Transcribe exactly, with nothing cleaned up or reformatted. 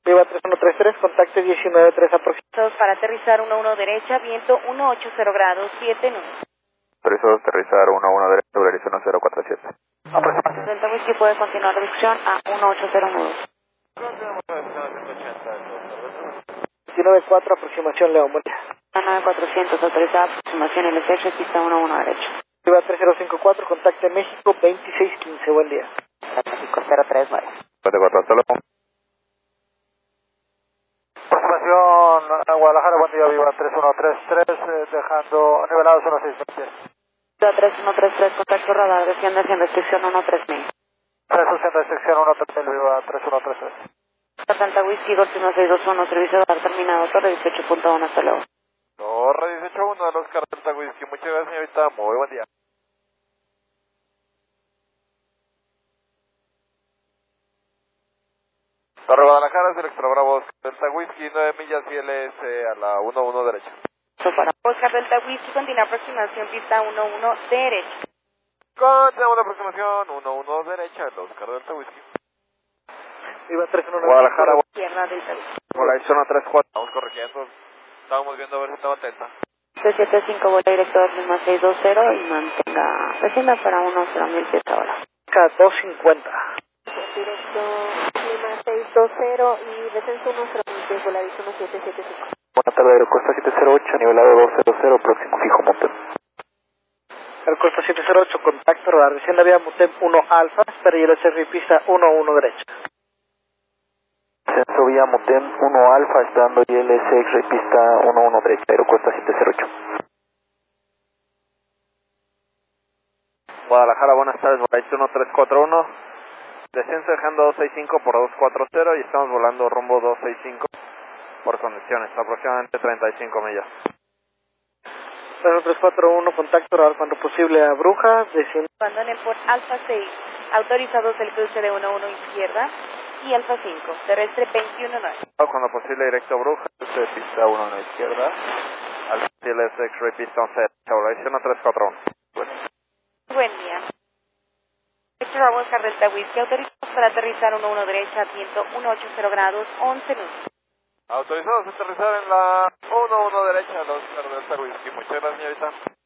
Viva tres uno tres tres, contacto diecinueve tres aproximadamente. Para aterrizar uno uno derecha, viento uno ochenta grados, siete nudos. Autorizados aterrizar uno uno derecha sobre Arizona cero cuatro siete. Aproximadamente. Delta Whisky puede continuar reducción a uno ochenta nudos. diecinueve cuatro, aproximación León, buen día. nueve cuatrocientos, autorizada aproximación L S X, pista uno uno derecha. Viva tres cero cinco cuatro, contacto México veintiséis quince, buen día. México cero tres nueve. cuatro cuatro, hasta luego. Aproximación a Guadalajara, buen día, Viva tres uno tres tres, eh, dejando nivelados uno seis veinte. Viva tres uno tres tres, contacto radar, desciende sin restricción uno tres mil. Reducción de sección uno tres mil, Viva tres uno tres tres. Delta Whisky, Golf uno seis dos uno, servicio de radar terminado, torre dieciocho punto uno, hasta luego. Torre dieciocho punto uno de los Oscar Delta Whisky, muchas gracias señorita, muy buen día. Torre Guadalajara, es el Extra Bravo Oscar Delta Whisky, nueve millas I L S a la uno uno derecha. Para Oscar Delta Whisky, continúa aproximación pista uno uno derecha. Continuamos la aproximación uno uno derecha, el Oscar Delta Whisky. Viva tres uno nueve. Guadalajara, Izquierda Delta Whisky. por la zona tres cuatro. Estamos corrigiendo, estábamos viendo a ver si estaba atenta. tres siete cinco, vuelo directo dos Lima seis dos cero y mantenga, descienda para uno cero mil pies ahora. K dos cincuenta. Directo Lima seis dos cero y descenso uno cero mil pies, voladito uno siete siete cinco. Buenas tardes, Aerocosta siete cero ocho, nivelado dos cero cero, próximo fijo Montem. Aerocosta siete cero ocho, contacto radar, descienda vía Montem uno Alfa, espera y el S R pista uno uno derecha. Descenso vía Montem uno Alfa, esperando I L S X-Ray pista uno uno derecha, Aerocosta siete cero ocho. Guadalajara, buenas tardes, Volaris uno tres cuatro uno. Descenso dejando dos seis cinco por dos cuatro cero y estamos volando rumbo dos seis cinco por condiciones, aproximadamente treinta y cinco millas. cero tres cuatro uno, contacto radar cuando posible a Brujas, descienda. Cuando en el Port Alfa seis, autorizados el cruce de uno uno izquierda y Alfa cinco, terrestre veintiuno nueve. Cuando posible directo Brujas, de pista uno a la izquierda, al I L S X-Ray pista once, Volaris uno tres cuatro uno. Bueno. Buen día. Extra Oscar Delta Whisky, autorizados para aterrizar uno uno derecha, viento uno ochenta grados, once nudos. Autorizados a aterrizar en la uno uno derecha, los Oscar Delta Whisky. Muchas gracias, señorita.